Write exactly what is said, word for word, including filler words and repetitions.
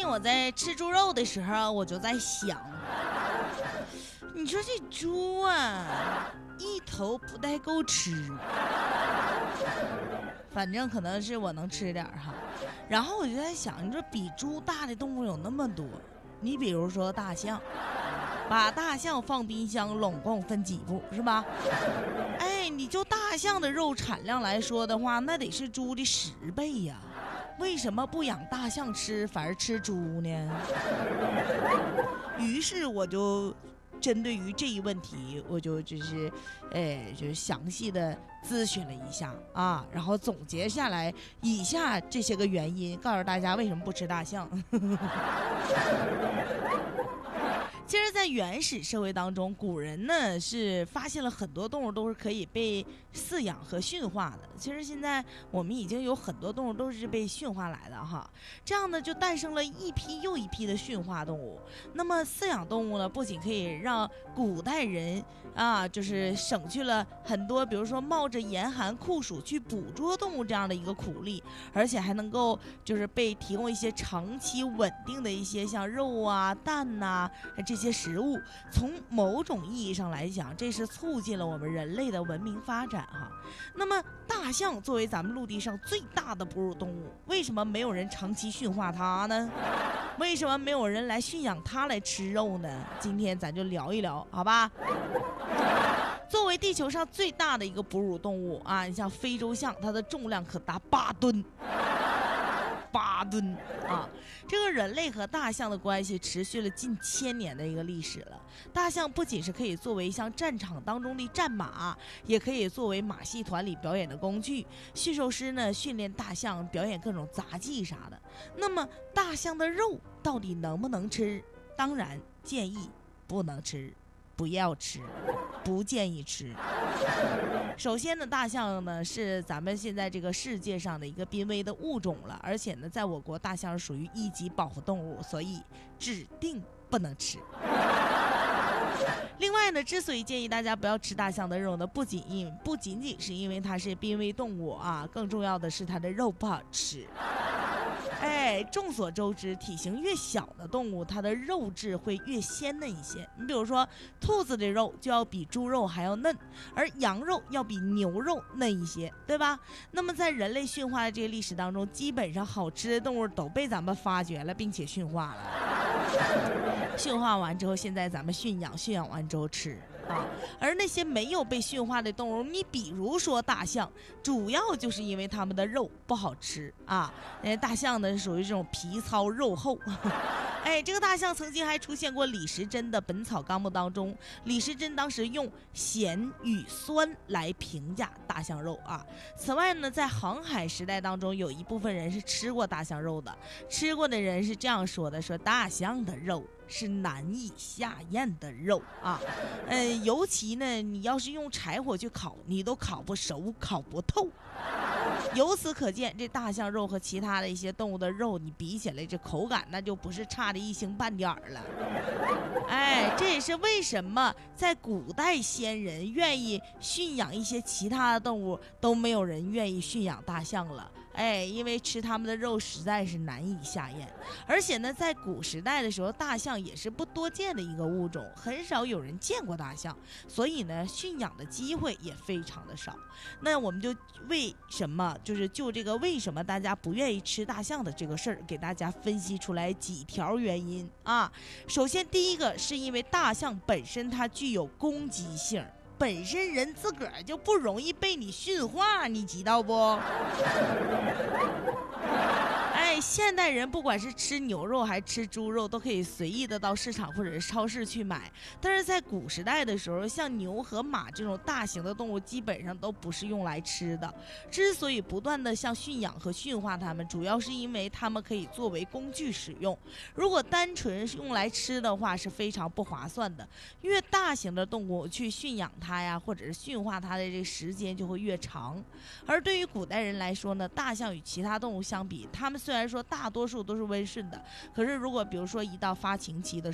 我在吃猪肉的时候，我就在想，你说这猪啊，一头不带够吃，反正可能是我能吃点哈。然后我就在想，你说比猪大的动物有那么多，你比如说大象，把大象放冰箱拢共分几步是吧？哎，你就大象的肉产量来说的话，那得是猪的十倍呀。为什么不养大象吃，反而吃猪呢？于是我就针对于这一问题，我就就是，哎，就是详细的咨询了一下啊，然后总结下来以下这些个原因，告诉大家为什么不吃大象。其实在原始社会当中，古人呢是发现了很多动物都是可以被饲养和驯化的。其实现在我们已经有很多动物都是被驯化来的哈，这样呢就诞生了一批又一批的驯化动物。那么饲养动物呢，不仅可以让古代人啊就是省去了很多比如说冒着严寒酷暑去捕捉动物这样的一个苦力，而且还能够就是被提供一些长期稳定的一些像肉啊蛋呐、啊、这些食物。从某种意义上来讲，这是促进了我们人类的文明发展哈。那么大象作为咱们陆地上最大的哺乳动物，为什么没有人长期驯化它呢？为什么没有人来驯养它来吃肉呢？今天咱就聊一聊好吧。作为地球上最大的一个哺乳动物啊，你像非洲象，它的重量可达八吨。八吨啊！这个人类和大象的关系持续了近千年的一个历史了。大象不仅是可以作为像战场当中的战马，也可以作为马戏团里表演的工具。驯兽师呢训练大象表演各种杂技啥的。那么大象的肉到底能不能吃？当然建议不能吃，不要吃，不建议吃。首先呢，大象呢是咱们现在这个世界上的一个濒危的物种了，而且呢，在我国大象是属于一级保护动物，所以指定不能吃。另外呢，之所以建议大家不要吃大象的肉呢，不仅因不仅仅是因为它是濒危动物啊，更重要的是它的肉不好吃。哎，众所周知，体型越小的动物，它的肉质会越鲜嫩一些。你比如说，兔子的肉就要比猪肉还要嫩，而羊肉要比牛肉嫩一些，对吧？那么在人类驯化的这个历史当中，基本上好吃的动物都被咱们发掘了，并且驯化了。驯化完之后，现在咱们驯养，驯养完之后吃。啊，而那些没有被驯化的动物，你比如说大象，主要就是因为它们的肉不好吃啊。因为大象呢属于这种皮糙肉厚。哎，这个大象曾经还出现过李时珍的《本草纲目》当中，李时珍当时用咸与酸来评价大象肉啊。此外呢，在航海时代当中，有一部分人是吃过大象肉的，吃过的人是这样说的：说大象的肉是难以下咽的肉啊，呃，尤其呢，你要是用柴火去烤，你都烤不熟，烤不透。由此可见，这大象肉和其他的一些动物的肉，你比起来，这口感那就不是差的一星半点儿了。哎，这也是为什么在古代先人愿意驯养一些其他的动物，都没有人愿意驯养大象了。哎，因为吃它们的肉实在是难以下咽，而且呢，在古时代的时候，大象也是不多见的一个物种，很少有人见过大象，所以呢，驯养的机会也非常的少。那我们就为什么，就是就这个为什么大家不愿意吃大象的这个事儿，给大家分析出来几条原因啊。首先，第一个是因为大象本身它具有攻击性。本身人自个儿就不容易被你驯化，你知道不？哎，现代人不管是吃牛肉还是吃猪肉，都可以随意的到市场或者是超市去买。但是在古时代的时候，像牛和马这种大型的动物，基本上都不是用来吃的。之所以不断的像驯养和驯化它们，主要是因为它们可以作为工具使用。如果单纯用来吃的话，是非常不划算的。越大型的动物去驯养它呀，或者是驯化它的这个时间就会越长。而对于古代人来说呢，大象与其他动物相比，它们虽然说大多数都是温顺的，可是如果比如说一到发情期的